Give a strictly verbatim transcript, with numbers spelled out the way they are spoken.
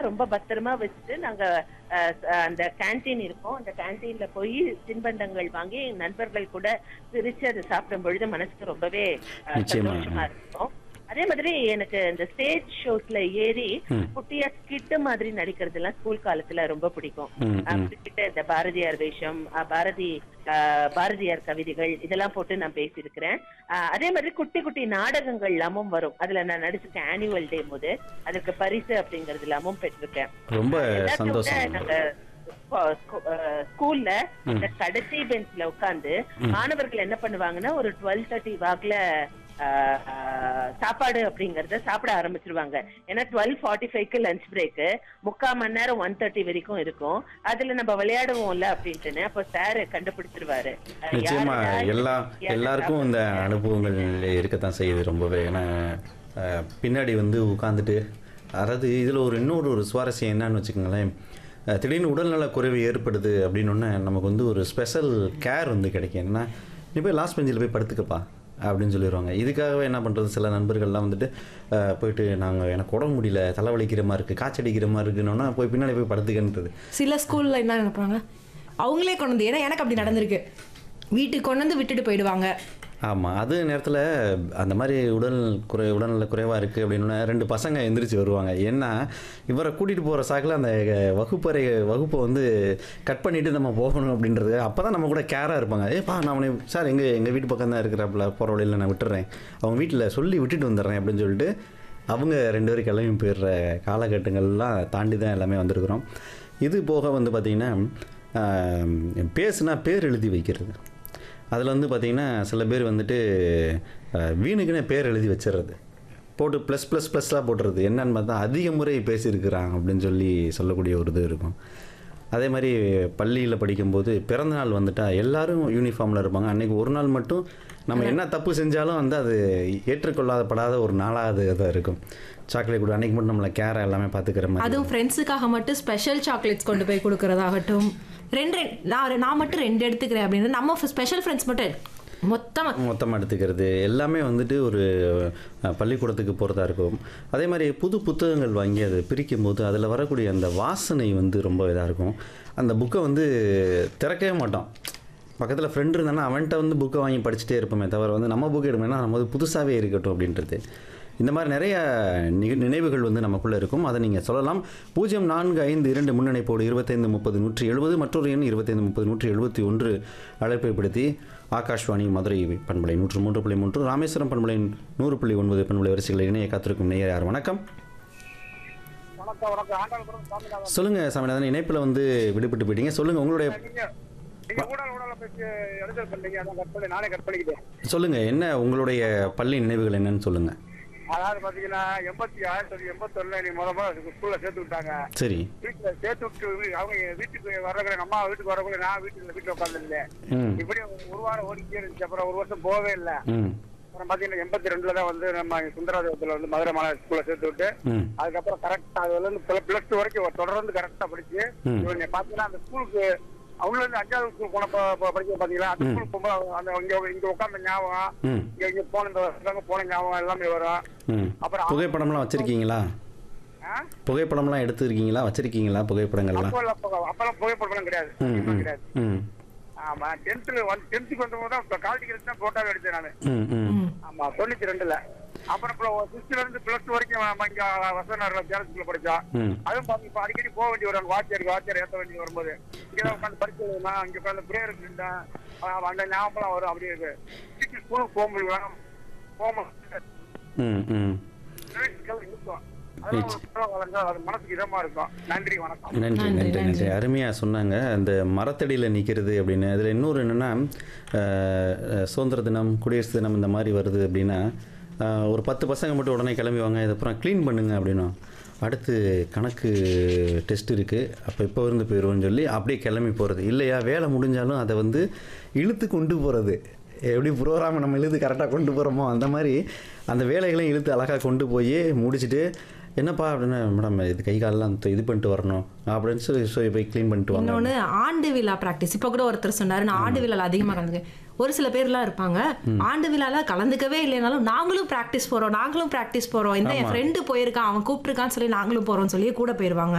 ரொம்ப பத்திரமா வச்சுட்டு நாங்க அஹ், அஹ், அந்த கேண்டீன் இருக்கும், அந்த கேண்டீன்ல போய் தின்பண்டங்கள் வாங்கி நண்பர்கள் கூட பிரிச்சு அதை சாப்பிடும் பொழுது மனசுக்கு ரொம்பவே அஹ், நிச்சயமா. சந்தோஷமா இருக்கும். அதே மாதிரி எனக்கு இந்த ஸ்டேஜ் ஷோஸ்ல ஏறி ம். குட்டியா ஸ்கிட் மாதிரி நடிக்கிறது எல்லாம் ஸ்கூல் காலத்துல ரொம்ப பிடிக்கும். ம், அஹ், ம். குறிப்பிட்ட இந்த பாரதியார் வேஷம், அஹ், பாரதி அஹ், பாரதியார் கவிதைகள் இதெல்லாம் போட்டு நான் பேசியிருக்கிறேன். அஹ், அதே மாதிரி குட்டி குட்டி நாடகங்கள் எல்லாமும் வரும், அதுல நான் நடிச்சிருக்கேன் ஆனுவல் டே போது. அதுக்கு பரிசு அப்படிங்கறது எல்லாமும் பெற்றிருக்கேன். ரொம்ப எல்லாத்தையும் விட சந்தோஷம். நாங்க ஸ்கூ- ஸ்கூ- அஹ், ஸ்கூல்ல இந்த கடைசி பெஞ்ச்ல உட்கார்ந்து மாணவர்கள் என்ன பண்ணுவாங்கன்னா ஒரு டுவெல் தேர்ட்டி வாக்குல ஆஹ், ஆஹ், சாப்பாடு அப்படிங்கறத சாப்பிட ஆரம்பிச்சிருவாங்க. ஏன்னா டுவெல் ஃபார்ட்டி ஃபைவ்க்கு லஞ்ச் பிரேக், முக்கால் மணி நேரம் ஒன் தேர்ட்டி வரைக்கும் இருக்கும். அதுல நம்ம விளையாடுவோம்ல அப்படின்ட்டுன்னு அப்ப சார் கண்டுபிடிச்சிருவாரு. அஹ், நிச்சயமா யாருடா எல்லா யாரு எல்லாருக்கும் இந்த அனுபவங்கள் இருக்கத்தான் செய்யுது ரொம்பவே. ஏன்னா அஹ், பின்னாடி வந்து உட்காந்துட்டு, அதாவது இதில் ஒரு இன்னொரு ஒரு சுவாரஸ்யம் என்னன்னு வச்சுக்கோங்களேன், அஹ், திடீர்னு உடல்நல குறைவு ஏற்படுது அப்படின்னோடனே நமக்கு வந்து ஒரு ஸ்பெஷல் கேர் வந்து கிடைக்கும். ஏன்னா நீ போய் லாஸ்ட் பெஞ்சில் போய் படுத்துக்கப்பா அப்படின்னு சொல்லிடுவாங்க. இதுக்காகவே என்ன பண்ணுறது, சில நண்பர்கள்லாம் வந்துட்டு அஹ், போயிட்டு நாங்கள் எனக்கு உடம்பு முடியல, தலைவலிக்கிற மாதிரி இருக்குது, காய்ச்சடிக்கிற மாதிரி இருக்குன்னா போய் பின்னாடி போய் படுத்துக்கின்றது. சில ஸ்கூல்ல என்ன நினைப்பாங்க, அவங்களே கொண்டு வந்து, ஏன்னா எனக்கு அப்படி நடந்திருக்கு, வீட்டுக்கு கொண்டு வந்து விட்டுட்டு போயிடுவாங்க. ஆமாம், அது நேரத்தில் அந்த மாதிரி உடல் குறை உடல்நல குறைவாக இருக்குது அப்படின்னா ரெண்டு பசங்க எந்திரிச்சு வருவாங்க. ஏன்னா இவரை கூட்டிகிட்டு போகிற சாக்கில் அந்த வகுப்பறை வகுப்பை வந்து கட் பண்ணிவிட்டு நம்ம போகணும் அப்படின்றது. அப்போ தான் நம்ம கூட கேராக இருப்பாங்க. ஏப்பா நான் அவனை சார் எங்கள் எங்கள் வீட்டு பக்கம் தான் இருக்கிறாப்புல, போகிற வழியில் நான் விட்டுறேன், அவங்க வீட்டில் சொல்லி விட்டுட்டு வந்துடுறேன் அப்படின்னு சொல்லிட்டு அவங்க ரெண்டு பேரும் கிளம்பி போயிடுற காலகட்டங்கள்லாம் தாண்டி தான் எல்லாமே வந்திருக்கிறோம். இது போக வந்து பார்த்திங்கன்னா பேசுனா பேர் எழுதி வைக்கிறது. அதில் வந்து பார்த்திங்கன்னா சில பேர் வந்துட்டு அஹ், வீணுக்குன்னே பேர் எழுதி வச்சிடுறது, போட்டு ப்ளஸ் ப்ளஸ் ப்ளஸ்லாம் போட்டுறது. என்னன்னு பார்த்தா அதிக முறை பேசியிருக்கிறாங்க அப்படின்னு சொல்லி சொல்லக்கூடிய ஒரு இது இருக்கும். அதே மாதிரி பள்ளியில் படிக்கும்போது பிறந்தநாள் வந்துட்டால் எல்லாரும் யூனிஃபார்மில் இருப்பாங்க. அன்றைக்கி ஒரு நாள் மட்டும் நம்ம என்ன தப்பு செஞ்சாலும் வந்து அது ஏற்றுக்கொள்ளாதப்படாத ஒரு நாளாக அது தான் இருக்கும். சாக்லேட் கூட அன்றைக்கி மட்டும் நம்மளை கேரை எல்லாமே பார்த்துக்கிற மாதிரி. அதுவும் ஃப்ரெண்ட்ஸுக்காக மட்டும் ஸ்பெஷல் சாக்லேட்ஸ் கொண்டு போய் கொடுக்கறதாகட்டும், ரெண்டு ரெண்டு நான் நான் மட்டும் ரெண்டு எடுத்துக்கிறேன் அப்படின்னு நம்ம ஸ்பெஷல் ஃப்ரெண்ட்ஸ் மட்டும் மொத்தமாக மொத்தமாக எடுத்துக்கிறது எல்லாமே வந்துட்டு ஒரு அஹ், பள்ளிக்கூடத்துக்கு போகிறதா இருக்கும். அதே மாதிரி புது புத்தகங்கள் வாங்கி அதை பிரிக்கும் போது அதில் வரக்கூடிய அந்த வாசனை வந்து ரொம்ப இதாக இருக்கும். அந்த புக்கை வந்து திறக்கவே மாட்டோம். பக்கத்தில் ஃப்ரெண்டு இருந்தானா அவன்கிட்ட வந்து புக்கை வாங்கி படிச்சுட்டே இருப்போமே தவிர வந்து நம்ம புக்கு எடுப்போம்னா நம்ம வந்து புதுசாகவே இருக்கட்டும் அப்படின்றது. இந்த மாதிரி நிறைய நிக நினைவுகள் வந்து நமக்குள்ளே இருக்கும். அதை நீங்கள் சொல்லலாம். பூஜ்ஜியம் நான்கு ஐந்து இரண்டு முன்னணிப்போடு இருபத்தைந்து முப்பது நூற்றி எழுபது மற்றொரு எண் இருபத்தைந்து முப்பது நூற்றி எழுபத்தி ஒன்று அழைப்பைப்படுத்தி ஆகாஷ்வாணி மதுரை பண்பலை நூற்று மூன்று புள்ளி மூன்று ராமேஸ்வரம் பண்பலை நூறு புள்ளி ஒன்பது பண்பலை வரிசைகளை இணைய காத்திருக்கும் நேயர் யார்? வணக்கம். வணக்கம் வணக்கம் ஆண்டாள்புரம் சாமிநாதன். சொல்லுங்கள் சாமிநாதன், இணைப்பில் வந்து விடுபட்டு போயிட்டீங்க. சொல்லுங்கள் உங்களுடைய நீங்க நீங்க ஊடல் ஊடல பேசி எழுதல் பண்ணீங்க, அதான் கட் பண்ணி நானே கட் பண்ணிக்கிட்டேன். சொல்லுங்கள் என்ன உங்களுடைய பள்ளி நினைவுகள் என்னன்னு சொல்லுங்கள். அதாவது பாத்தீங்கன்னா எண்பத்தி ஆயிரத்தி தொள்ளாயிரத்தி எண்பத்தி ஒண்ணுல நீ முத முத ஸ்கூல்ல சேர்த்து விட்டாங்க. சரி. வீட்டுல சேர்த்து விட்டு வீ- அவங்க வீட்டுக்கு வர்றவங்க அம்மா வீட்டுக்கு வரவங்க நான் வீட்டுல வீட்டுல உட்கார்ந்து ம் இப்படி ஒரு வாரம் ஓடிக்கிட்டே இருந்துச்சு. அப்புறம் ஒரு வருஷம் போகவே இல்லை. ம் அப்புறம் பாத்தீங்கன்னா எண்பத்தி ரெண்டுல தான் வந்து நம்ம சுந்தராஜத்துல வந்து மதுரை மாநகர் ஸ்கூல்ல சேர்த்து விட்டு ம் அதுக்கப்புறம் கரெக்டா அதுல இருந்து பிளஸ் டூ வரைக்கும் தொடர்ந்து கரெக்டா படிச்சு ம். இவங்க பாத்தீங்கன்னா அந்த ஸ்கூலுக்கு அவங்கள இருந்து அஞ்சாவது ஸ்கூல் போன ப- ப- படிக்க பாத்தீங்களா, அந்த ஸ்கூலுக்கு போகும்போது அந்த இங்க இங்க உட்கார்ந்த ஞாபகம், ம் இங்க இங்க போன இந்த வருஷம் போன ஞாபகம் எல்லாமே வரும். ம் அப்புறம் புகைப்படம்லாம் வச்சுருக்கீங்களா? ஆ? புகைப்படம்லாம் எடுத்துருக்கீங்களா? வச்சுருக்கீங்களா புகைப்படங்கள்லாம்? அப்பெல்லாம் பு- அப்பெல்லாம் புகைப்படம் கிடையாது, ம் கண்டிப்பா ம் கிடையாது. ம் ஆமா, டென்த்ல வந்து டென்த்துக்கு வந்தபோது தான் கால் டிக்கெட் தான் போட்டோவே எடுத்தேன் நானு. ம் ம் ஆமா, தொண்ணூத்தி ரெண்டுல. அப்புறம் சிக்ஸ்த்ல இருந்து பிளஸ் டூ வரைக்கும் நம்ம இங்க வசனார்ல ஸ்கூல்ல படிச்சோம். ம் அதுவும் பாத்தீங்க இப்ப அடிக்கடி போக வேண்டி வரும், வாத்தியார் வாத்தியார் ஏற்ற வேண்டி வரும்போது இங்கதான் உட்காந்து படிச்சு எழுதுனா, இங்க உட்காந்து பிரேயர் இருந்தேன், அந்த ஞாபகம் வரும். அப்படியே இருக்கு. திருப்பி ஸ்கூலுக்கு போகும்போது போகும்போது ம் ம் இருக்கும். அதெல்லாம் ஒரு புத்தகம் வளர்ந்தா அது மனசுக்கு இதமா இருக்கும். நன்றி, வணக்கம். நன்றி நன்றி, நன்றி நன்றி. நன்றி. அருமையாக சொன்னாங்க அந்த மரத்தடியில் நிற்கிறது அப்படின்னு. அதில் இன்னொரு என்னென்னா சுதந்திர தினம், குடியரசு தினம் இந்த மாதிரி வருது அப்படின்னா அஹ், ஒரு பத்து பசங்க மட்டும் உடனே கிளம்பி வாங்க, இதுக்கப்புறம் க்ளீன் பண்ணுங்க அப்படின்னா அடுத்து கணக்கு டெஸ்ட் இருக்குது, அப்போ இப்போ இருந்து போயிடுவோன்னு சொல்லி அப்படியே கிளம்பி போகிறது. இல்லையா வேலை முடிஞ்சாலும் அதை வந்து இழுத்து கொண்டு போகிறது. எப்படி ப்ரோக்ராம் நம்ம இழுத்து கரெக்டாக கொண்டு போகிறோமோ அந்த மாதிரி அந்த வேலைகளையும் இழுத்து அழகாக கொண்டு போய் முடிச்சுட்டு என்னப்பா அப்படின்னா மேடம் இது கை காலெல்லாம் இது பண்ணிட்டு வரணும் அப்படின்னு சொல்லி சொல்லி போய் க்ளீன் பண்ணிட்டு வாங்க. இன்னொன்று ஆண்டு விழா ப்ராக்டிஸ். இப்போ கூட ஒருத்தர் சொன்னார், நான் ஆண்டு விழாவில் அதிகமாக கலந்துக்கேன். ஒரு சில பேர்லாம் இருப்பாங்க ஆண்டு விழாவில் கலந்துக்கவே இல்லைனாலும் நாங்களும் ப்ராக்டிஸ் போகிறோம் நாங்களும் ப்ராக்டிஸ் போகிறோம் இந்த என் ஃப்ரெண்டு போயிருக்கான் அவன் கூப்பிட்டுருக்கான்னு சொல்லி நாங்களும் போகிறோம்னு சொல்லி கூட போயிடுவாங்க.